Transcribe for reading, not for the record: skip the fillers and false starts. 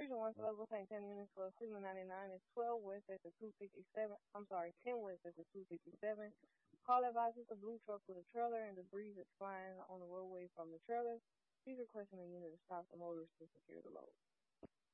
Region 1 Level St. 10 units for Signal 99 is 12 West at the 257. I'm sorry, 10 West at the 257. Call advises a blue truck with a trailer and debris is flying on the roadway from the trailer. Please requesting a unit to stop the motorist to secure the load.